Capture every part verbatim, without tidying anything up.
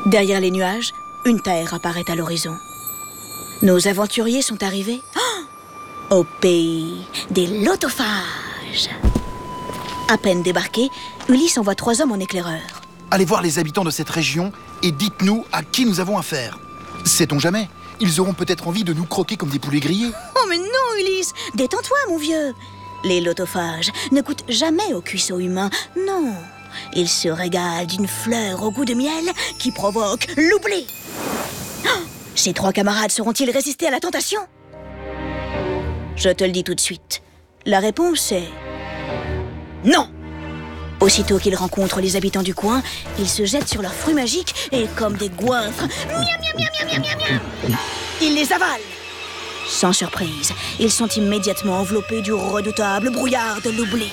Derrière les nuages, une terre apparaît à l'horizon. Nos aventuriers sont arrivés oh, au pays des lotophages. À peine débarqués, Ulysse envoie trois hommes en éclaireur. Allez voir les habitants de cette région et dites-nous à qui nous avons affaire. Sait-on jamais? Ils auront peut-être envie de nous croquer comme des poulets grillés. Oh mais non, Ulysse! Détends-toi, mon vieux! Les lotophages ne coûtent jamais au cuisseau humain, non. Ils se régalent d'une fleur au goût de miel qui provoque l'oubli. Oh, ces trois camarades sauront-ils résister à la tentation? Je te le dis tout de suite. La réponse est... non! Aussitôt qu'ils rencontrent les habitants du coin, ils se jettent sur leurs fruits magiques et, comme des goinfres, miam, miam, miam, miam, miam, miam, ils les avalent. Sans surprise, ils sont immédiatement enveloppés du redoutable brouillard de l'oubli.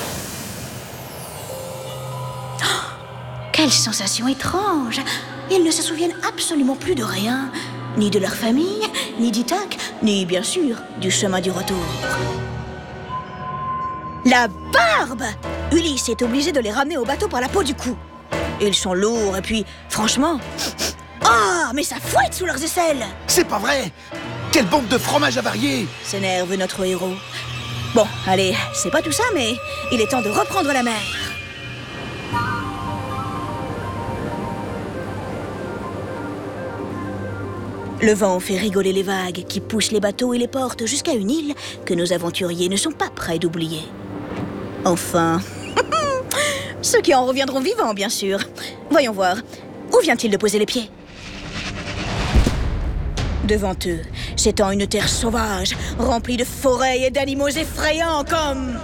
Oh, quelle sensation étrange! Ils ne se souviennent absolument plus de rien, ni de leur famille, ni d'Ithaque, ni, bien sûr, du chemin du retour. La barbe! Ulysse est obligé de les ramener au bateau par la peau du cou. Ils sont lourds et puis, franchement... oh, mais ça fouette sous leurs aisselles! C'est pas vrai! Quelle bombe de fromage avarié! S'énerve notre héros. Bon, allez, c'est pas tout ça, mais il est temps de reprendre la mer. Le vent fait rigoler les vagues qui poussent les bateaux et les portent jusqu'à une île que nos aventuriers ne sont pas prêts d'oublier. Enfin, ceux qui en reviendront vivants, bien sûr. Voyons voir, où vient-il de poser les pieds? Devant eux, s'étend une terre sauvage, remplie de forêts et d'animaux effrayants comme...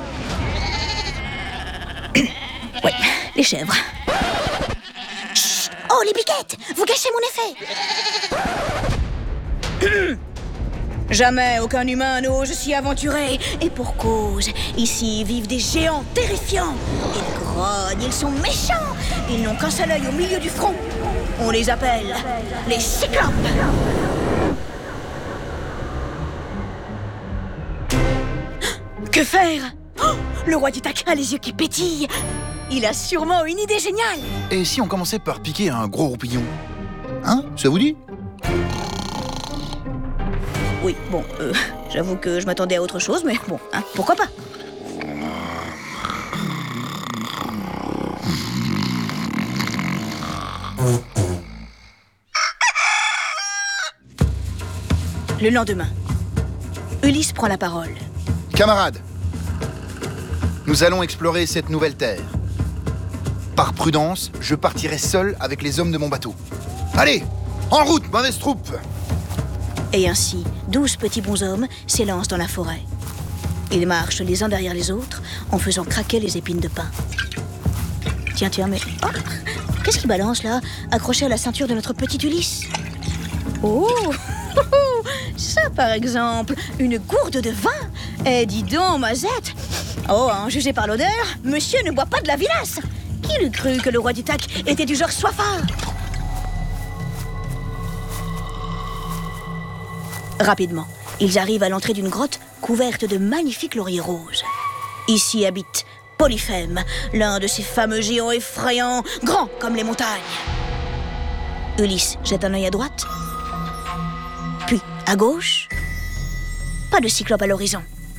oui, les chèvres. Chut! Oh, les biquettes! Vous gâchez mon effet! Jamais aucun humain n'ose s'y aventurer. Et pour cause, ici vivent des géants terrifiants. Ils grognent, ils sont méchants. Ils n'ont qu'un seul œil au milieu du front. On les appelle les cyclopes. Que faire? Oh, le roi d'Ithaque a les yeux qui pétillent. Il a sûrement une idée géniale. Et si on commençait par piquer un gros roupillon? Hein? Ça vous dit? Oui, bon, euh, j'avoue que je m'attendais à autre chose, mais bon, hein, pourquoi pas? Le lendemain, Ulysse prend la parole. Camarades, nous allons explorer cette nouvelle terre. Par prudence, je partirai seul avec les hommes de mon bateau. Allez, en route, mauvaise troupe! Et ainsi, douze petits bonshommes s'élancent dans la forêt. Ils marchent les uns derrière les autres en faisant craquer les épines de pin. Tiens, tiens, mais... oh, qu'est-ce qui balance là, accroché à la ceinture de notre petit Ulysse? Oh, ça par exemple, une gourde de vin. Eh, dis donc, Mazette. Oh, en jugé par l'odeur, monsieur ne boit pas de la vinasse. Qui l'eût cru que le roi d'Ithaque était du genre soifard? Rapidement, ils arrivent à l'entrée d'une grotte couverte de magnifiques lauriers roses. Ici habite Polyphème, l'un de ces fameux géants effrayants, grands comme les montagnes. Ulysse jette un œil à droite, puis à gauche. Pas de cyclope à l'horizon.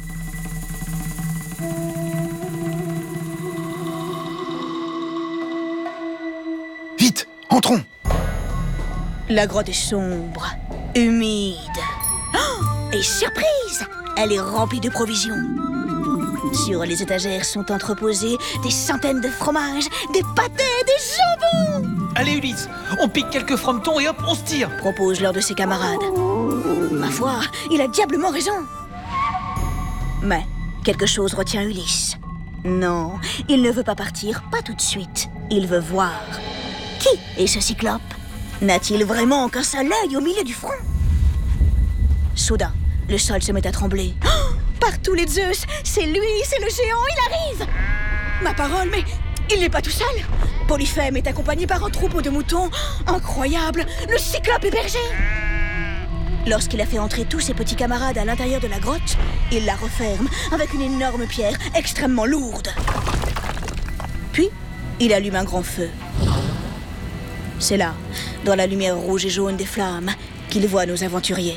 Vite, entrons! La grotte est sombre, humide. Oh, et surprise! Elle est remplie de provisions. Sur les étagères sont entreposés des centaines de fromages, des pâtés, des jambons! Allez Ulysse, on pique quelques frometons et hop, on se tire! Propose l'un de ses camarades. Ma foi, il a diablement raison. Mais quelque chose retient Ulysse. Non, il ne veut pas partir, pas tout de suite. Il veut voir. Qui est ce cyclope? N'a-t-il vraiment qu'un seul œil au milieu du front? Soudain, le sol se met à trembler. Oh, par tous les Zeus, c'est lui, c'est le géant, il arrive! Ma parole, mais il n'est pas tout seul. Polyphème est accompagné par un troupeau de moutons. Incroyable, le cyclope est berger. Lorsqu'il a fait entrer tous ses petits camarades à l'intérieur de la grotte, il la referme avec une énorme pierre extrêmement lourde. Puis, il allume un grand feu. C'est là, dans la lumière rouge et jaune des flammes, qu'il voit nos aventuriers.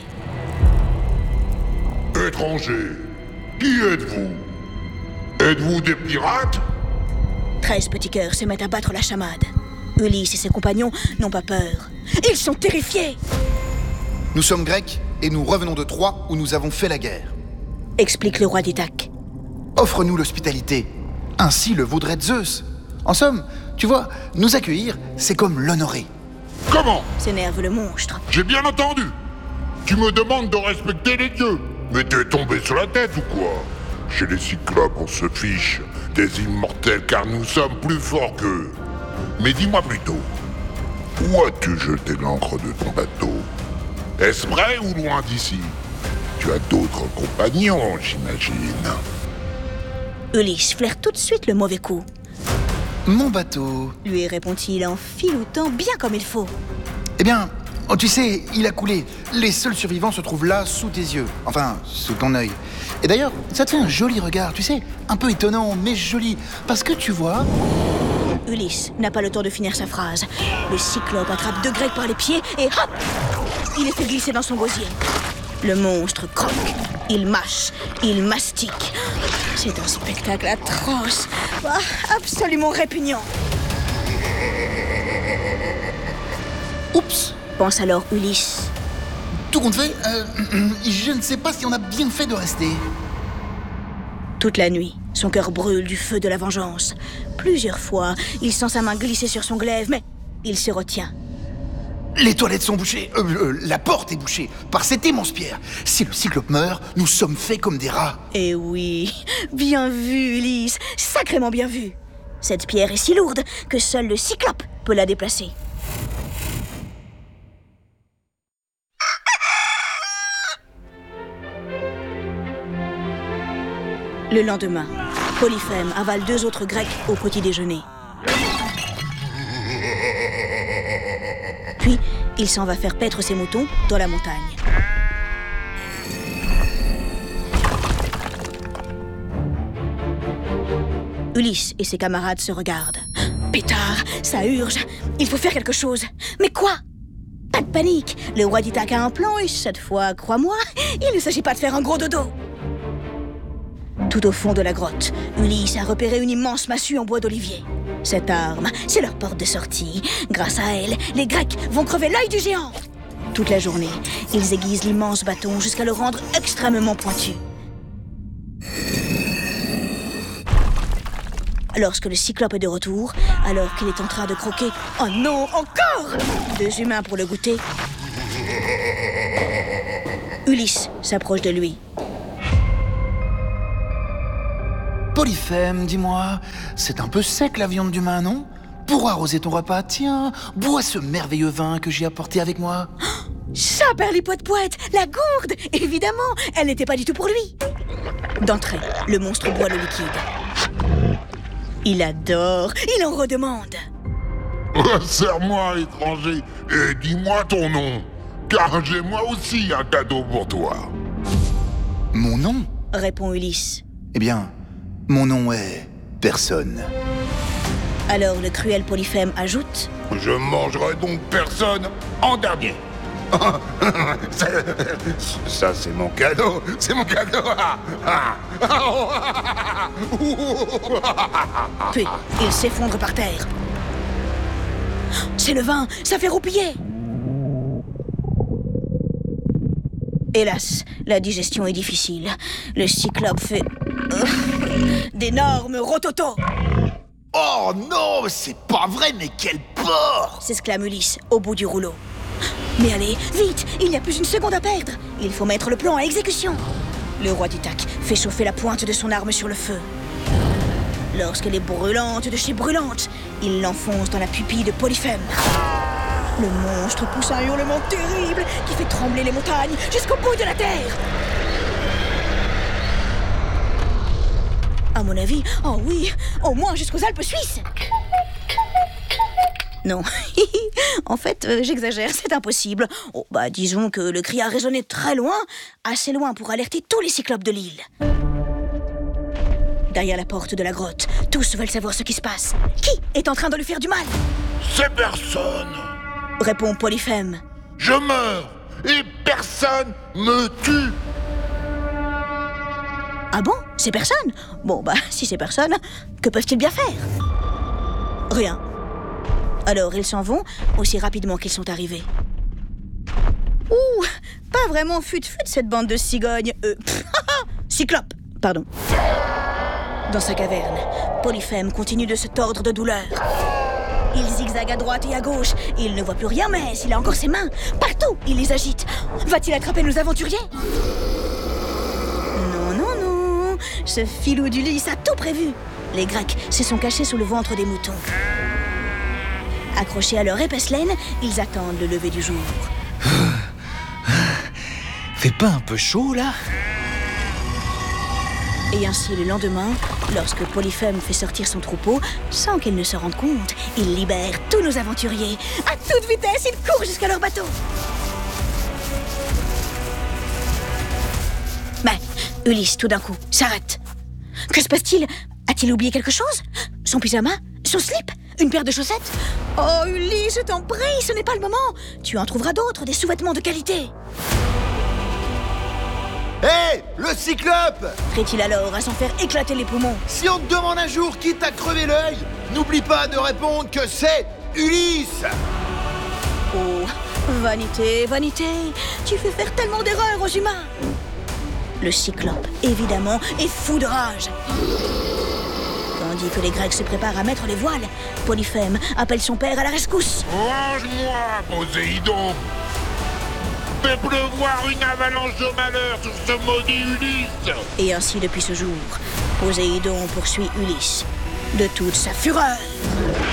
Étrangers, qui êtes-vous? Êtes-vous des pirates? Treize petits cœurs se mettent à battre la chamade. Ulysse et ses compagnons n'ont pas peur. Ils sont terrifiés! Nous sommes Grecs et nous revenons de Troie où nous avons fait la guerre. Explique le roi d'Ithaque. Offre-nous l'hospitalité. Ainsi le vaudrait Zeus. En somme, tu vois, nous accueillir, c'est comme l'honorer. Comment? S'énerve le monstre. J'ai bien entendu. Tu me demandes de respecter les dieux. Mais t'es tombé sur la tête ou quoi? Chez les Cyclopes, on se fiche des immortels car nous sommes plus forts qu'eux. Mais dis-moi plutôt, où as-tu jeté l'ancre de ton bateau? Est-ce près ou loin d'ici? Tu as d'autres compagnons, j'imagine. Ulysse flaire tout de suite le mauvais coup. Mon bateau... Lui répond-il en filoutant bien comme il faut. Eh bien, oh, tu sais, il a coulé. Les seuls survivants se trouvent là, sous tes yeux. Enfin, sous ton œil. Et d'ailleurs, ça te fait un joli regard, tu sais. Un peu étonnant, mais joli. Parce que tu vois... Ulysse n'a pas le temps de finir sa phrase. Le cyclope attrape deux Grecs par les pieds et hop! Il les fait glisser dans son gosier. Le monstre croque, il mâche, il mastique. C'est un spectacle atroce, ah, absolument répugnant. Oups! Pense alors Ulysse. Tout compte fait, euh, je ne sais pas si on a bien fait de rester. Toute la nuit, son cœur brûle du feu de la vengeance. Plusieurs fois, il sent sa main glisser sur son glaive, mais il se retient. Les toilettes sont bouchées, euh, euh, la porte est bouchée par cette immense pierre. Si le cyclope meurt, nous sommes faits comme des rats. Eh oui, bien vu Ulysse, sacrément bien vu. Cette pierre est si lourde que seul le cyclope peut la déplacer. Le lendemain, Polyphème avale deux autres Grecs au petit déjeuner. Puis, il s'en va faire paître ses moutons dans la montagne. Ulysse et ses camarades se regardent. Pétard, ça urge, il faut faire quelque chose. Mais quoi? Pas de panique, le roi d'Ithaque a un plan et cette fois, crois-moi, il ne s'agit pas de faire un gros dodo. Tout au fond de la grotte, Ulysse a repéré une immense massue en bois d'olivier. Cette arme, c'est leur porte de sortie. Grâce à elle, les Grecs vont crever l'œil du géant. Toute la journée, ils aiguisent l'immense bâton jusqu'à le rendre extrêmement pointu. Lorsque le cyclope est de retour, alors qu'il est en train de croquer... Oh non, encore! Deux humains pour le goûter. Ulysse s'approche de lui. Polyphème, dis-moi, c'est un peu sec la viande d'humain, non? Pour arroser ton repas, tiens, bois ce merveilleux vin que j'ai apporté avec moi. Ça, perlipote-poète, la gourde! Évidemment, elle n'était pas du tout pour lui. D'entrée, le monstre boit le liquide. Il adore, il en redemande. Serre-moi, étranger, et dis-moi ton nom, car j'ai moi aussi un cadeau pour toi. Mon nom? Répond Ulysse. Eh bien, mon nom est... personne. Alors le cruel Polyphème ajoute: Je mangerai donc personne en dernier. ça, ça c'est mon cadeau, c'est mon cadeau. Puis il s'effondre par terre. C'est le vin, ça fait roupiller. Hélas, la digestion est difficile. Le cyclope fait... euh, d'énormes rototos. Oh non, c'est pas vrai, mais quel porc! S'exclame Ulysse au bout du rouleau. Mais allez, vite, il n'y a plus une seconde à perdre. Il faut mettre le plan à exécution. Le roi d'Ithaque fait chauffer la pointe de son arme sur le feu. Lorsqu'elle est brûlante de chez brûlante, il l'enfonce dans la pupille de Polyphème. Le monstre pousse un hurlement terrible qui fait trembler les montagnes jusqu'au bout de la terre. À mon avis, oh oui, au moins jusqu'aux Alpes suisses. Non, en fait, euh, j'exagère, c'est impossible. Oh, bah, disons que le cri a résonné très loin, assez loin pour alerter tous les cyclopes de l'île. Derrière la porte de la grotte, tous veulent savoir ce qui se passe. Qui est en train de lui faire du mal? C'est personne. répond Polyphème. Je meurs et personne me tue. Ah bon? C'est personne? Bon, bah, si c'est personne, que peuvent-ils bien faire? Rien. Alors, ils s'en vont aussi rapidement qu'ils sont arrivés. Ouh, pas vraiment fut-fut cette bande de cigognes. Euh, pff, Cyclope, pardon. Dans sa caverne, Polyphème continue de se tordre de douleur. Il zigzague à droite et à gauche. Il ne voit plus rien, mais il a encore ses mains. Partout, il les agite. Va-t-il attraper nos aventuriers? Non, non, non. Ce filou d'Ulysse a tout prévu. Les Grecs se sont cachés sous le ventre des moutons. Accrochés à leur épaisse laine, ils attendent le lever du jour. Fait pas un peu chaud, là? Et ainsi, le lendemain, lorsque Polyphème fait sortir son troupeau, sans qu'ils ne se rendent compte, il libère tous nos aventuriers. À toute vitesse, ils courent jusqu'à leur bateau. Mais Ulysse, tout d'un coup, s'arrête. Que se passe-t-il? A-t-il oublié quelque chose? Son pyjama? Son slip? Une paire de chaussettes? Oh, Ulysse, je t'en prie, ce n'est pas le moment. Tu en trouveras d'autres, des sous-vêtements de qualité. Hé, hey, le Cyclope! Crie-t-il alors à s'en faire éclater les poumons. Si on te demande un jour qui t'a crevé l'œil, n'oublie pas de répondre que c'est Ulysse! Oh, vanité, vanité, tu fais faire tellement d'erreurs aux humains. Le Cyclope, évidemment, est fou de rage. Tandis que les Grecs se préparent à mettre les voiles, Polyphème appelle son père à la rescousse. Range-moi, Poséidon! Fais pleuvoir une avalanche de malheur sur ce maudit Ulysse! Et ainsi depuis ce jour, Poséidon poursuit Ulysse de toute sa fureur.